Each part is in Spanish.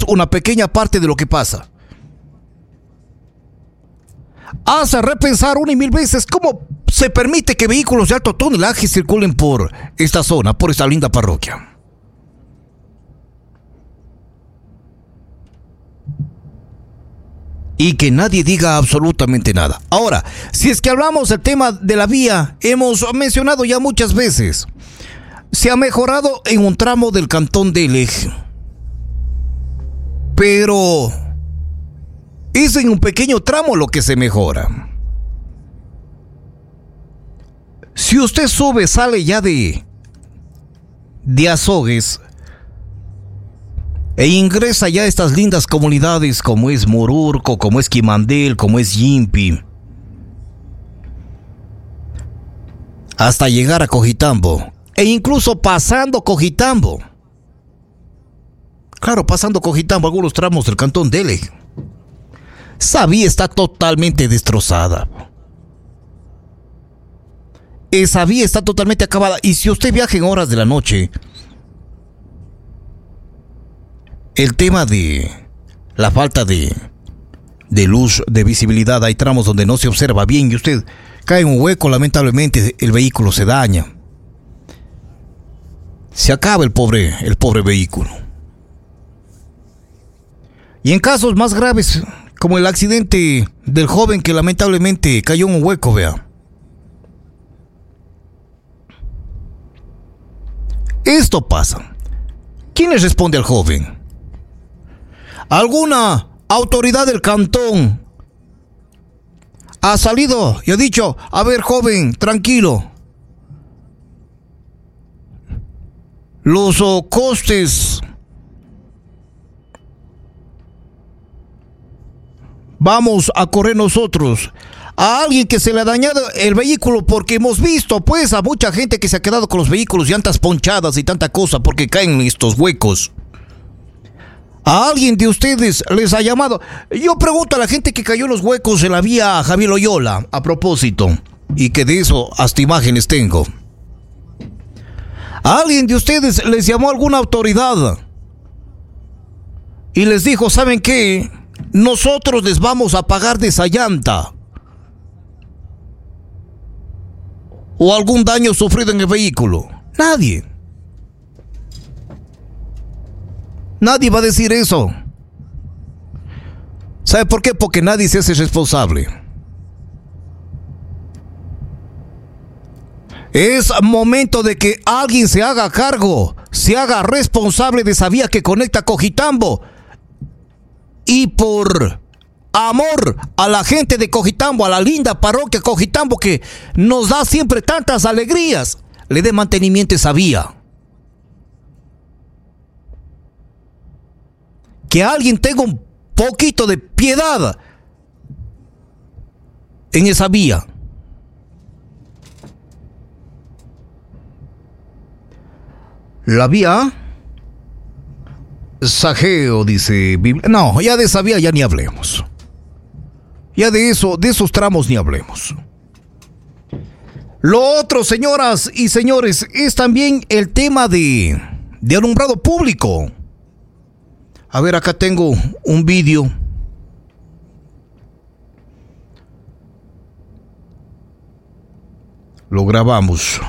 una pequeña parte de lo que pasa. Hace repensar una y mil veces cómo se permite que vehículos de alto tonelaje circulen por esta zona, por esta linda parroquia. Y que nadie diga absolutamente nada. Ahora, si es que hablamos del tema de la vía, hemos mencionado ya muchas veces, se ha mejorado en un tramo del cantón del Eje, pero es en un pequeño tramo lo que se mejora. Si usted sale ya de Azogues e ingresa ya a estas lindas comunidades como es Morurco, como es Quimandel, como es Yimpi, hasta llegar a Cojitambo, e incluso pasando Cojitambo. Claro, pasando Cojitambo, algunos tramos del cantón Dele. Esa vía está totalmente destrozada. Esa vía está totalmente acabada. Y si usted viaja en horas de la noche, el tema de la falta de luz, de visibilidad, hay tramos donde no se observa bien y usted cae en un hueco, lamentablemente el vehículo se daña. Se acaba el pobre vehículo. Y en casos más graves, como el accidente del joven que lamentablemente cayó en un hueco, vea. Esto pasa. ¿Quién le responde al joven? ¿Alguna autoridad del cantón ha salido y ha dicho, a ver, joven, tranquilo, los costes vamos a correr nosotros? A alguien que se le ha dañado el vehículo, porque hemos visto pues a mucha gente que se ha quedado con los vehículos, llantas ponchadas y tanta cosa porque caen en estos huecos. ¿A alguien de ustedes les ha llamado? Yo pregunto a la gente que cayó en los huecos en la vía Javier Loyola, a propósito, y que de eso hasta imágenes tengo. ¿A alguien de ustedes les llamó alguna autoridad y les dijo, ¿saben qué? Nosotros les vamos a pagar de esa llanta o algún daño sufrido en el vehículo? Nadie. Nadie va a decir eso. ¿Sabe por qué? Porque nadie se hace responsable. Es momento de que alguien se haga cargo, se haga responsable de esa vía que conecta Cojitambo. Y por amor a la gente de Cojitambo, a la linda parroquia Cojitambo que nos da siempre tantas alegrías, le dé mantenimiento a esa vía. Que alguien tenga un poquito de piedad en esa vía. La vía Sajeo, dice Biblia. No, ya de esa vía ya ni hablemos. Ya de eso, de esos tramos ni hablemos. Lo otro, señoras y señores, es también el tema de alumbrado público. A ver, acá tengo un vídeo. Lo grabamos.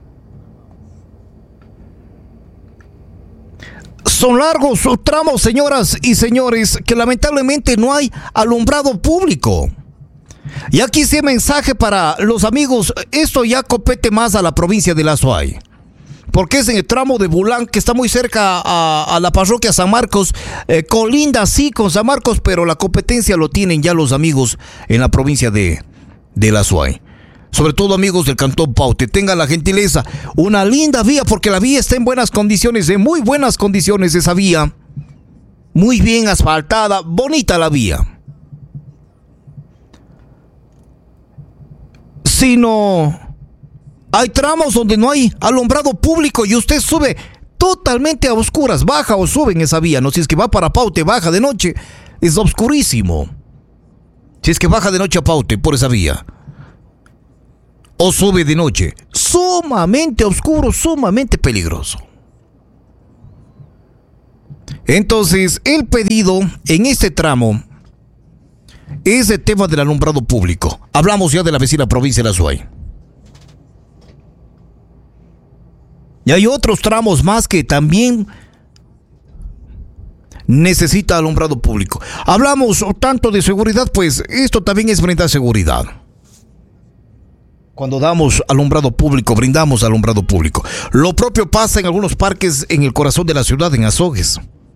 Son largos tramos, señoras y señores, que lamentablemente no hay alumbrado público. Y aquí sí, mensaje para los amigos. Esto ya compete más a la provincia de La Suay, porque es en el tramo de Bulán, que está muy cerca a la parroquia San Marcos, colinda sí con San Marcos, pero la competencia lo tienen ya los amigos en la provincia de La Suay. Sobre todo amigos del cantón Paute, tengan la gentileza, una linda vía, porque la vía está en buenas condiciones, en muy buenas condiciones esa vía, muy bien asfaltada, bonita la vía. Sino hay tramos donde no hay alumbrado público y usted sube totalmente a oscuras, baja o sube en esa vía, no, si es que va para Paute, baja de noche, es oscurísimo. Si es que baja de noche a Paute por esa vía, o sube de noche, sumamente oscuro, sumamente peligroso. Entonces, el pedido en este tramo es el tema del alumbrado público. Hablamos ya de la vecina provincia de Azuay. Y hay otros tramos más que también necesita alumbrado público. Hablamos tanto de seguridad, pues esto también es brindar seguridad. Cuando damos alumbrado público, brindamos alumbrado público. Lo propio pasa en algunos parques en el corazón de la ciudad, en Azogues.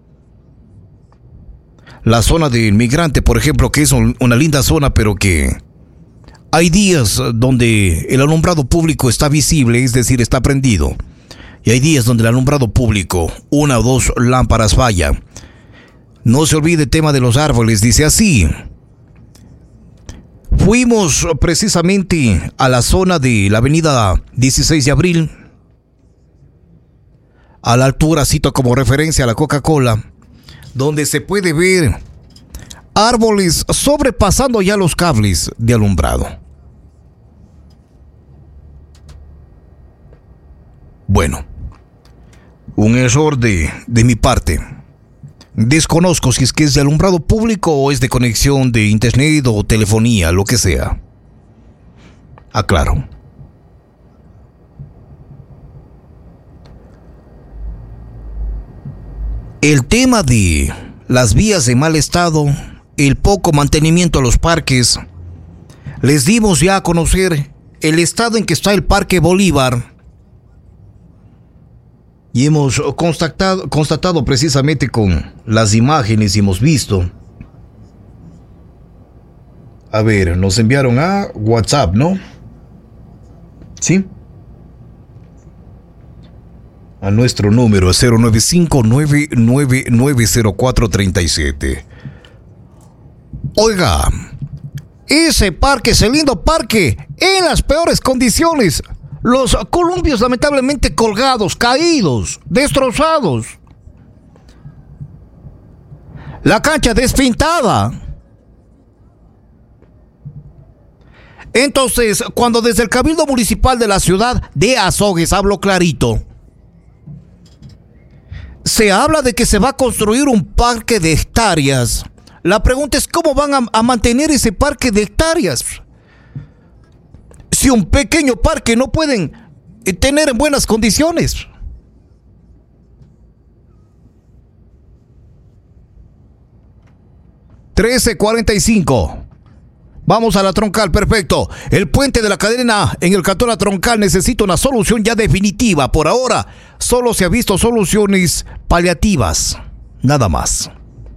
La zona del Migrante, por ejemplo, que es una linda zona, pero que hay días donde el alumbrado público está visible, es decir, está prendido. Y hay días donde el alumbrado público, 1 o 2 lámparas falla. No se olvide el tema de los árboles, dice así. Fuimos precisamente a la zona de la avenida 16 de abril, a la altura, cito como referencia a la Coca-Cola, donde se puede ver árboles sobrepasando ya los cables de alumbrado. Bueno, un error de mi parte. Desconozco si es que es de alumbrado público o es de conexión de internet o telefonía, lo que sea. Aclaro. El tema de las vías en mal estado, el poco mantenimiento a los parques, les dimos ya a conocer el estado en que está el Parque Bolívar. Y hemos constatado precisamente con las imágenes y hemos visto. A ver, nos enviaron a WhatsApp, ¿no? ¿Sí? A nuestro número 095-999-0437. Oiga, ese lindo parque, en las peores condiciones. Los columpios lamentablemente colgados, caídos, destrozados. La cancha despintada. Entonces, cuando desde el Cabildo Municipal de la ciudad de Azogues, hablo clarito, se habla de que se va a construir un parque de hectáreas. La pregunta es cómo van a mantener ese parque de hectáreas. Si un pequeño parque no pueden tener en buenas condiciones. (13:45) Vamos a la Troncal, perfecto. El puente de la cadena en el cantón La Troncal necesita una solución ya definitiva. Por ahora, solo se ha visto soluciones paliativas. Nada más.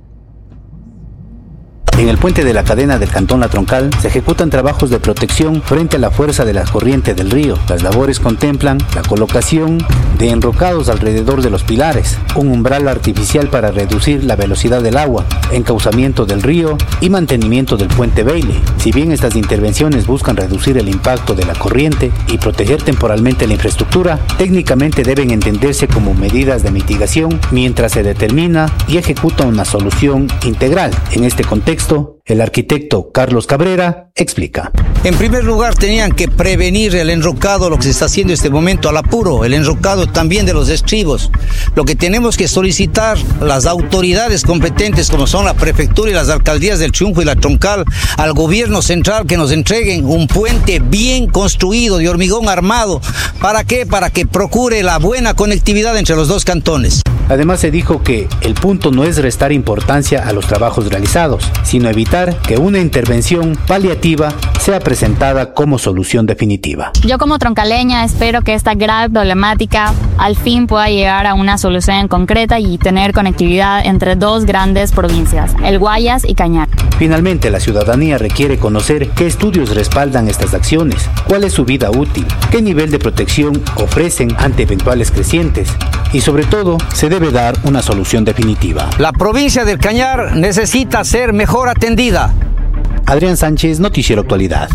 En el puente de la cadena del cantón La Troncal se ejecutan trabajos de protección frente a la fuerza de la corriente del río. Las labores contemplan la colocación de enrocados alrededor de los pilares, un umbral artificial para reducir la velocidad del agua, encauzamiento del río y mantenimiento del puente Bailey. Si bien estas intervenciones buscan reducir el impacto de la corriente y proteger temporalmente la infraestructura, técnicamente deben entenderse como medidas de mitigación mientras se determina y ejecuta una solución integral. En este contexto, el arquitecto Carlos Cabrera explica. En primer lugar, tenían que prevenir el enrocado, lo que se está haciendo en este momento al apuro, el enrocado también de los estribos. Lo que tenemos que solicitar las autoridades competentes, como son la prefectura y las alcaldías del Chunjo y la Troncal, al gobierno central que nos entreguen un puente bien construido, de hormigón armado. ¿Para qué? Para que procure la buena conectividad entre los dos cantones. Además, se dijo que el punto no es restar importancia a los trabajos realizados, sino evitar que una intervención paliativa sea presentada como solución definitiva. Yo como troncaleña espero que esta grave problemática al fin pueda llegar a una solución concreta y tener conectividad entre dos grandes provincias, el Guayas y Cañar. Finalmente, la ciudadanía requiere conocer qué estudios respaldan estas acciones, cuál es su vida útil, qué nivel de protección ofrecen ante eventuales crecientes y sobre todo se debe dar una solución definitiva. La provincia del Cañar necesita ser mejor atendida. Adrián Sánchez, Noticiero Actualidad.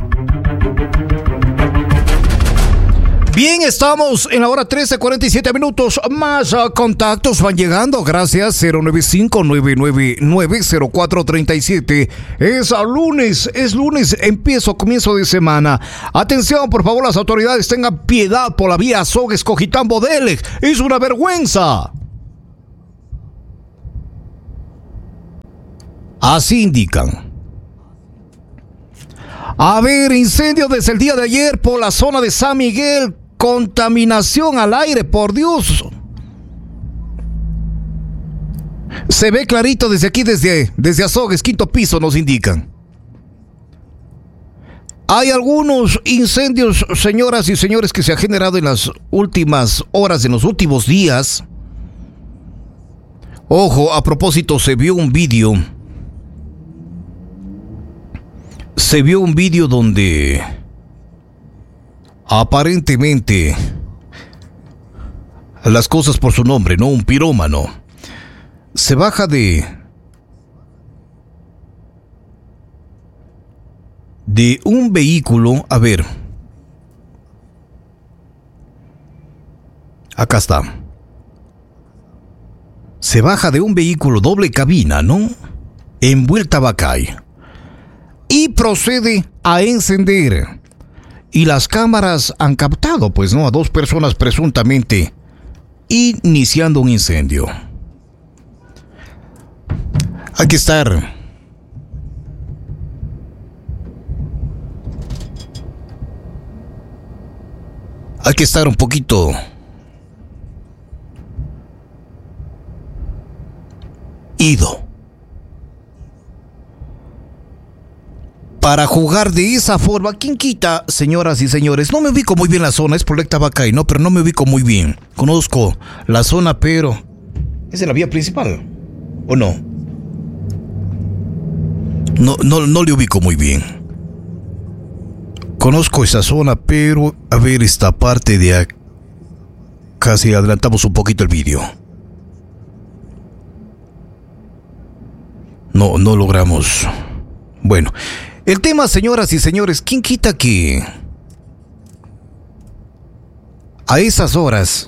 Bien, estamos en la hora 13:47. Más contactos van llegando. Gracias. 095-999-0437. Es lunes, comienzo de semana. Atención, por favor, las autoridades tengan piedad por la vía Azogues Cojitambo Delec. Es una vergüenza. Así indican. A ver, incendio desde el día de ayer por la zona de San Miguel. Contaminación al aire, por Dios. Se ve clarito desde aquí, desde Azogues, quinto piso, nos indican. Hay algunos incendios, señoras y señores, que se han generado en las últimas horas, en los últimos días. Ojo, a propósito, se vio un vídeo. Donde aparentemente las cosas por su nombre, ¿no? Un pirómano se baja de un vehículo. A ver, acá está. Se baja de un vehículo doble cabina, ¿no? Envuelta Bacay. Y procede a encender. Y las cámaras han captado, pues, ¿no? A dos personas presuntamente iniciando un incendio. Hay que estar un poquito ido para jugar de esa forma. ¿Quién quita, señoras y señores? No me ubico muy bien la zona, es Prolecta Bacay, ¿no? Pero no me ubico muy bien. Conozco la zona, pero ¿es en la vía principal o no? No le ubico muy bien. Conozco esa zona, pero a ver esta parte de acá. Casi adelantamos un poquito el vídeo. No logramos. Bueno, el tema, señoras y señores, ¿quién quita que a esas horas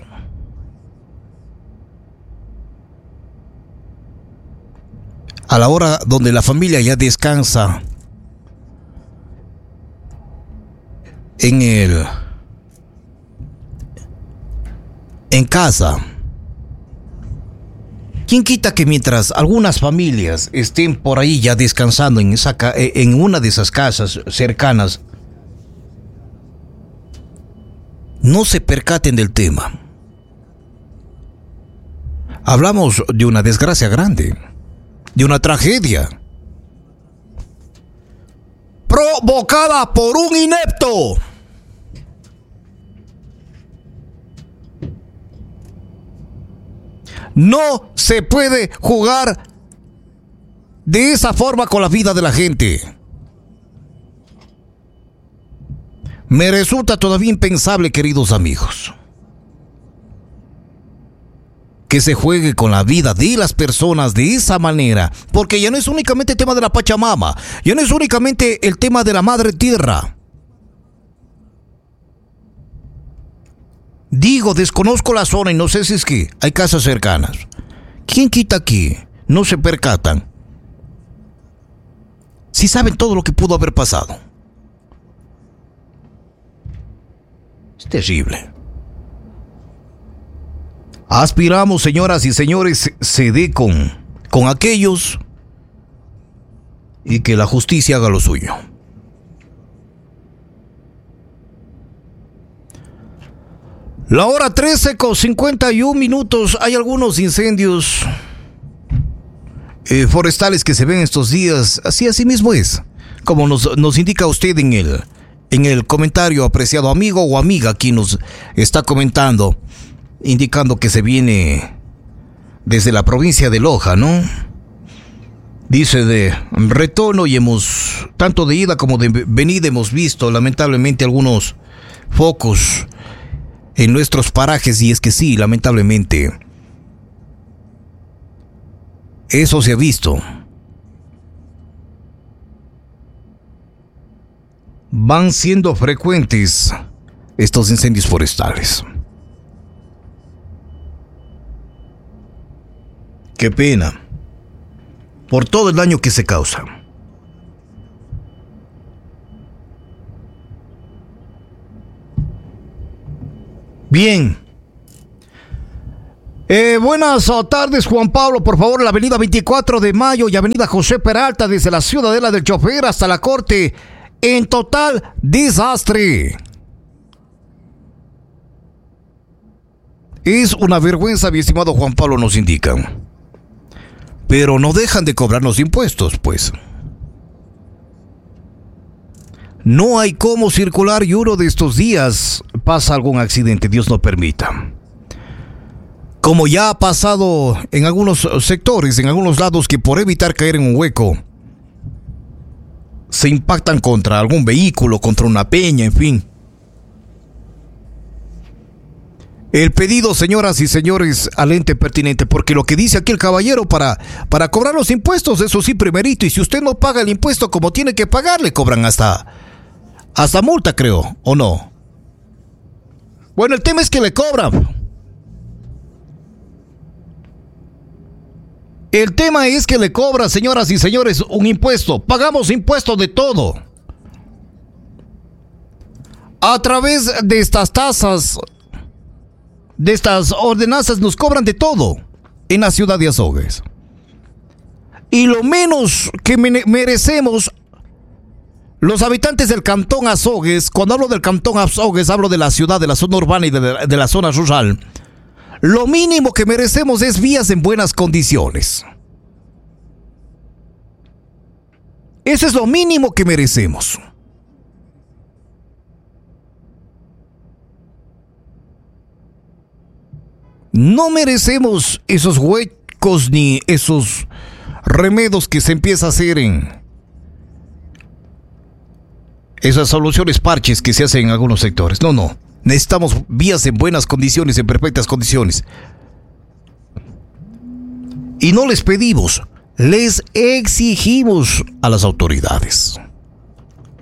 a la hora donde la familia ya descansa en casa, quién quita que mientras algunas familias estén por ahí ya descansando en una de esas casas cercanas, no se percaten del tema? Hablamos de una desgracia grande, de una tragedia provocada por un inepto. No se puede jugar de esa forma con la vida de la gente. Me resulta todavía impensable, queridos amigos, que se juegue con la vida de las personas de esa manera, porque ya no es únicamente el tema de la Pachamama, ya no es únicamente el tema de la Madre Tierra. Digo, desconozco la zona y no sé si es que hay casas cercanas. ¿Quién quita aquí? No se percatan. Si saben todo lo que pudo haber pasado. Es terrible. Aspiramos, señoras y señores, se dé con aquellos y que la justicia haga lo suyo. La hora 13:51. Hay algunos incendios forestales que se ven estos días. Así mismo es. Como nos indica usted en el comentario, apreciado amigo o amiga, quien nos está comentando, indicando que se viene desde la provincia de Loja, ¿no? Dice de retorno y tanto de ida como de venida hemos visto lamentablemente algunos focos en nuestros parajes, y es que sí, lamentablemente eso se ha visto. Van siendo frecuentes estos incendios forestales. Qué pena por todo el daño que se causa. Bien, Buenas tardes, Juan Pablo. Por favor, la avenida 24 de Mayo y avenida José Peralta, desde la Ciudadela del Chofer hasta la Corte, en total desastre. Es una vergüenza, mi estimado Juan Pablo, nos indican. Pero no dejan de cobrarnos impuestos, pues. No hay cómo circular y uno de estos días pasa algún accidente, Dios no permita. Como ya ha pasado en algunos sectores, en algunos lados, que por evitar caer en un hueco, se impactan contra algún vehículo, contra una peña, en fin. El pedido, señoras y señores, al ente pertinente, porque lo que dice aquí el caballero, para cobrar los impuestos, eso sí, primerito, y si usted no paga el impuesto como tiene que pagar, le cobran hasta multa, creo, ¿o no? Bueno, el tema es que le cobran. El tema es que le cobran, señoras y señores, un impuesto. Pagamos impuestos de todo. A través de estas tasas, de estas ordenanzas, nos cobran de todo en la ciudad de Azogues. Y lo menos que merecemos los habitantes del cantón Azogues, cuando hablo del cantón Azogues, hablo de la ciudad, de la zona urbana y de la zona rural. Lo mínimo que merecemos es vías en buenas condiciones. Eso es lo mínimo que merecemos. No merecemos esos huecos ni esos remedos que se empieza a hacer en esas soluciones parches que se hacen en algunos sectores. No. Necesitamos vías en buenas condiciones, en perfectas condiciones. Y no les pedimos, les exigimos a las autoridades.